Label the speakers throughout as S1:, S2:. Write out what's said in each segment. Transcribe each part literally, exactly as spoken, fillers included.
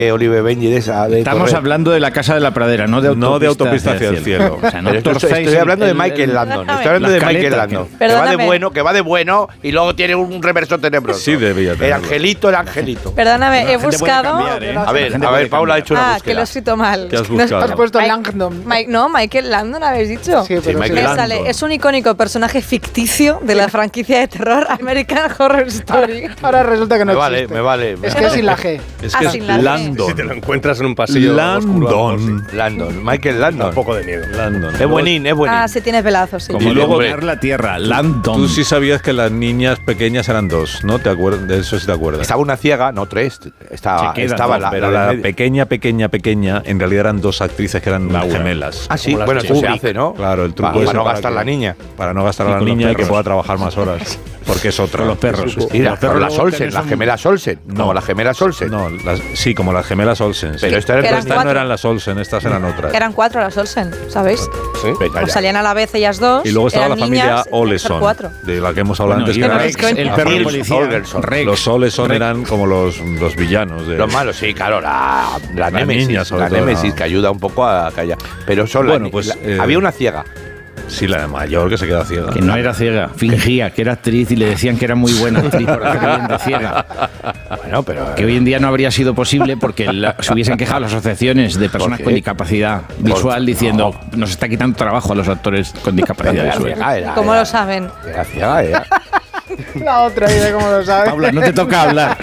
S1: Olive Benji de esa. De
S2: Estamos
S1: correr.
S2: hablando de La Casa de la Pradera, no de autopista,
S3: no de autopista hacia el cielo.
S2: O sea, no
S1: Pero esto, estoy hablando de Michael Landon. Estoy hablando de Michael Landon. Que va de bueno, que va de bueno y luego tiene un reverso tenebroso.
S3: Sí, debía tenerlo.
S1: El angelito, el angelito.
S4: Perdóname, he buscado.
S2: Cambiar, ¿eh?
S1: A ver, a ver, Paula ha hecho una
S4: Ah,
S1: búsqueda.
S4: que lo he escrito mal.
S3: ¿Qué has buscado?
S5: Has puesto
S4: Mike-
S5: Langdon.
S4: Mike, no, Michael Landon habéis dicho.
S5: Sí, pero
S1: Michael
S5: sí.
S4: Me
S1: Landon.
S4: sale, es un icónico personaje ficticio de la franquicia de terror American Horror Story.
S5: Ahora resulta que no
S1: Me vale,
S5: existe.
S1: me vale.
S5: Es que es sin la G.
S3: Es
S4: Ah,
S3: que
S4: sin
S3: es
S4: la G.
S3: Landon.
S6: Si te lo encuentras en un pasillo
S3: Landon.
S1: Landon, Michael
S6: da
S1: Landon.
S6: un poco de miedo.
S3: Landon.
S1: Es buenín, es buenín.
S4: Ah, sí, tienes velazos, sí.
S2: Como
S3: Y
S2: luego
S3: hombre,
S2: ganar la tierra, Landon.
S3: Tú sí sabías que las niñas pequeñas eran dos, ¿no? ¿Te acuerdas? De eso sí te acuerdas.
S1: Estaba una ciega, no tres. Estaba,
S2: Se quedan
S1: estaba
S2: dos,
S1: la,
S3: Pero
S1: la
S3: la
S1: del medio.
S3: pequeña, pequeña, pequeña, en realidad eran dos actrices que eran gemelas.
S1: Ah, sí,
S6: Como las
S1: bueno, eso se
S6: Kubrick.
S1: hace, ¿no?
S3: Claro, el truco
S1: Para,
S3: es
S1: para no
S3: para
S1: gastar
S3: que-
S1: la niña.
S3: Para no gastar a
S2: Y
S3: la
S2: con los
S3: niña y que
S2: perros.
S3: pueda trabajar más horas. Porque es otra.
S2: Con los perros.
S1: Mira,
S2: Los perros
S1: pero las
S2: luego
S1: Olsen,
S2: tenés
S1: las
S2: un-
S1: gemelas Olsen.
S3: No.
S1: Como las gemelas Olsen.
S3: No, las- sí, como las gemelas Olsen.
S1: Pero
S3: sí.
S1: esta era
S4: Que
S1: el
S4: eran
S3: Estas
S4: cuatro.
S3: no eran las Olsen, estas eran otras.
S4: Que eran cuatro las Olsen, ¿sabéis?
S6: ¿Sí?
S1: Venga,
S4: Pues
S1: ya.
S4: salían a la vez ellas dos.
S3: Y luego estaba
S4: eran
S3: la familia
S4: niñas, tenían que ser
S3: Oleson,
S4: cuatro.
S3: de la que hemos hablado
S2: Bueno,
S3: antes.
S2: y
S3: que eran-
S4: no,
S2: Rex,
S4: es coña.
S2: el perro
S1: Nils
S2: policía.
S1: Holgersson.
S2: Rex.
S3: los Oleson
S2: Rex.
S3: eran como los, los villanos. De,
S1: Los malos, sí, claro, la, la
S3: Las
S1: Némesis,
S3: niñas, sobre
S1: la
S3: todo,
S1: Némesis
S3: ¿no?
S1: que ayuda un poco a callar. Pero son
S3: Bueno,
S1: las,
S3: pues,
S1: la-
S3: eh,
S1: había una ciega.
S3: Sí, la mayor que se queda ciega.
S2: Que no era ciega, fingía que era actriz y le decían que era muy buena actriz por hacer bien de ciega.
S1: Bueno, pero
S2: Que hoy en día no habría sido posible porque la- se hubiesen quejado las asociaciones de personas
S1: qué?
S2: con discapacidad visual diciendo nos está quitando trabajo a los actros con discapacidad
S1: era
S2: visual.
S1: ciega, era,
S4: ¿Cómo
S1: era-
S4: lo saben?
S1: Era ciega, era.
S5: La otra, y de cómo lo sabes.
S2: Paula, no te toca hablar.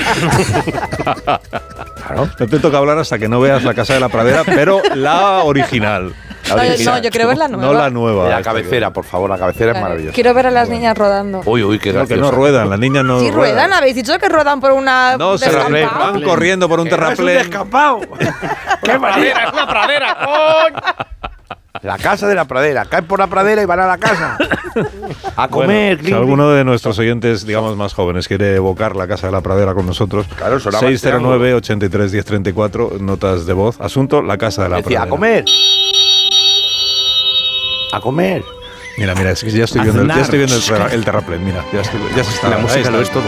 S1: Claro.
S3: No te toca hablar hasta que no veas La Casa de la Pradera, pero la original.
S1: La
S4: No,
S1: original.
S4: no, yo quiero ver la nueva.
S3: No la nueva.
S1: La
S3: esta
S1: cabecera, por favor, la cabecera es
S4: Claro.
S1: maravillosa.
S4: Quiero ver a las niñas rodando.
S1: Uy, uy, qué
S3: que, no, que
S1: graciosa.
S3: no ruedan, las niñas no
S4: Sí, ruedan. Habéis dicho que ruedan por una.
S3: No, se
S4: descampado.
S3: van van corriendo por un
S1: Que no es un
S3: terraplén.
S1: descampado. ¡Qué pradera! ¡Es una pradera, coño! La casa de la pradera. Caen por la pradera y van a la casa. A comer,
S3: Bueno, si alguno de nuestros oyentes, digamos más jóvenes, quiere evocar La Casa de la Pradera con nosotros,
S1: Claro, sonaba
S3: seis cero nueve, ochenta y tres, diez treinta y cuatro, notas de voz. Asunto, La Casa de la
S1: Decía,
S3: Pradera.
S1: a comer. A comer.
S3: Mira, mira, es que ya estoy viendo, el, ya
S2: Aznar.
S3: estoy viendo el, terra- el terraplén, mira. Ya, estoy- ya se está.
S6: La
S3: ahí
S6: música
S3: está.
S6: lo es todo.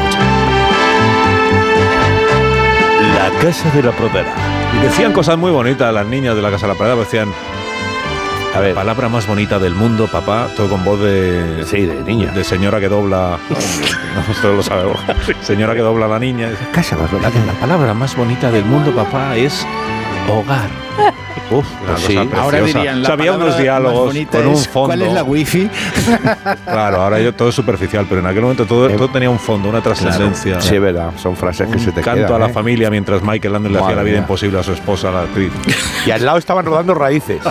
S1: La casa de la pradera.
S3: Y decían cosas muy bonitas las niñas de La Casa de la Pradera, decían,
S1: A ver.
S3: la palabra más bonita del mundo, papá, todo con voz de...
S1: Sí, de niña.
S3: De señora que dobla... No, esto lo sabe Borja. Señora que dobla a la niña.
S1: Casa más
S3: La, la palabra más bonita del mundo, papá, es hogar. Uf, una
S1: Pues
S3: cosa
S1: sí.
S3: preciosa.
S2: Ahora dirían,
S3: O
S2: la
S3: sea, había
S2: palabra
S3: unos
S2: más
S3: diálogos
S2: bonita
S3: con un
S2: es,
S3: fondo.
S2: ¿cuál es la wifi?
S3: Claro, ahora yo todo es superficial, pero en aquel momento todo, todo tenía un fondo, una trascendencia.
S1: Sí, es verdad. Son frases que
S3: Un
S1: se te
S3: canto
S1: quedan,
S3: a la
S1: ¿eh?
S3: familia mientras Michael Landon le hacía
S1: Madre
S3: la vida
S1: mía.
S3: imposible a su esposa, la actriz.
S1: Y al lado estaban rodando raíces.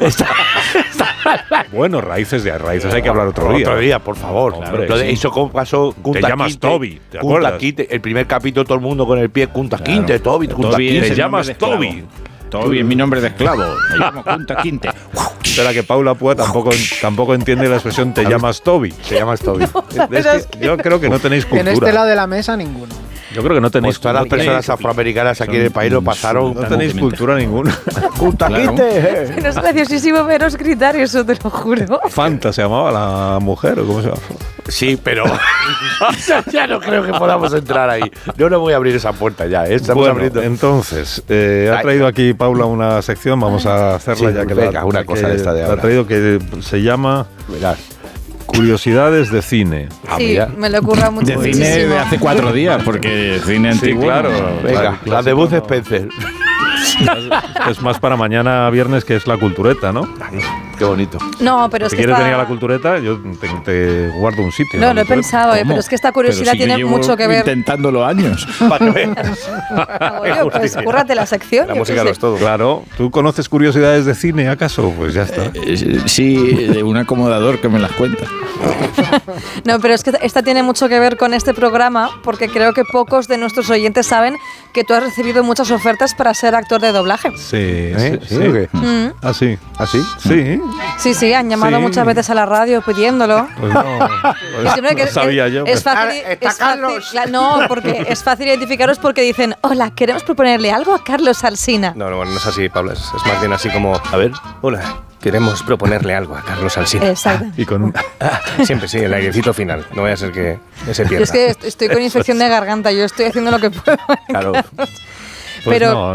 S3: Bueno, raíces de raíces hay que hablar otro día.
S1: Otro día, por favor.
S3: Hombre,
S1: Lo de
S3: sí.
S1: eso como pasó Kunta
S3: Te llamas
S1: Kinte,
S3: Toby, ¿te
S1: Kunta
S3: acuerdas?
S1: Kinte, el primer capítulo todo el mundo con el pie Kunta
S2: Claro.
S1: Kinte, Toby, Kunta
S2: Toby
S1: Kinte.
S2: es
S3: Te
S2: el
S3: llamas
S2: nombre de esclavo.
S3: Toby.
S2: Toby es mi nombre de esclavo. Me llamo Kunta Kinte.
S3: Espera que Paula Púa tampoco, tampoco entiende la expresión te llamas Toby.
S1: Te llamas Toby.
S3: Es que yo creo que no tenéis
S5: En este
S3: cultura.
S5: lado de la mesa, ninguno.
S3: Yo creo que no tenéis
S1: Pues todas las
S3: no tenéis-
S1: personas afroamericanas aquí en el país lo pasaron.
S3: No tenéis cultura ninguna.
S1: Kunta
S2: Claro.
S1: Kinte.
S4: Pero es graciosísimo veros gritar eso, te lo juro.
S3: Fanta se llamaba la mujer, ¿o cómo se llama?
S1: Sí, pero ya no creo que podamos entrar ahí. Yo no voy a abrir esa puerta ya. ¿eh? Estamos
S3: Bueno,
S1: abriendo.
S3: entonces, eh, ha
S1: Ay.
S3: traído aquí Paula una sección, vamos a hacerla
S1: Sí,
S3: ya que
S1: venga,
S3: la,
S1: una
S3: que
S1: cosa de esta de
S3: la
S1: ahora.
S3: ha traído que se llama
S1: Verás.
S3: Curiosidades de cine.
S1: Ah,
S4: Sí,
S1: mira.
S4: me lo ocurra mucho.
S2: De cine
S4: muchísimo.
S2: de hace cuatro días, porque cine antiguo.
S3: claro.
S2: no.
S1: Venga,
S3: Claro,
S1: la de Buzz Spencer.
S3: Es más para mañana viernes, que es la cultureta, ¿no?
S1: Qué bonito.
S4: No, pero es
S3: Si
S4: que
S3: quieres
S4: esta-
S3: venir a la cultureta, yo te, te guardo un sitio.
S4: No,
S3: en la
S4: lo he
S3: cultureta.
S4: pensado, eh,
S2: ¿Cómo?
S4: pero es que esta curiosidad
S2: Pero si yo
S4: tiene
S2: llevo
S4: mucho que ver.
S2: intentándolo años.
S1: Para que veas.
S4: Ah, bueno, pues cúrrate la sección.
S6: La
S4: yo
S6: música
S4: qué
S6: lo
S4: sé.
S6: es todo.
S3: Claro, ¿tú conoces curiosidades de cine acaso? Pues ya está.
S2: Eh, Sí, de un acomodador que me las cuenta.
S4: No, pero es que esta tiene mucho que ver con este programa, porque creo que pocos de nuestros oyentes saben que tú has recibido muchas ofertas para ser actor de doblaje.
S3: Sí,
S1: ¿Eh?
S3: sí,
S1: ¿Sí o qué?
S4: Mm.
S3: ¿Ah, sí?
S1: ¿Ah, sí?
S3: Sí.
S4: Sí, sí, han llamado
S3: Sí.
S4: muchas veces a la radio pidiéndolo.
S3: Pues no,
S4: Y
S3: pues
S4: siempre que
S3: no sabía
S4: es,
S3: yo.
S4: Es fácil,
S1: Ah, está
S4: es fácil-
S1: Carlos.
S4: la- no, porque es fácil identificaros porque dicen, hola, queremos proponerle algo a Carlos Alsina.
S6: No, no, no es así, Paula. Es, es más bien así como, a ver, hola, queremos proponerle algo a Carlos Alsina.
S4: Exacto.
S3: Y con un...
S6: Ah, siempre sí, el airecito final. No vaya a ser que se
S4: Yo
S6: pierda.
S4: es que est- estoy con infección de garganta, yo estoy haciendo lo que puedo.
S1: Claro.
S3: Pues
S4: Pero
S3: no,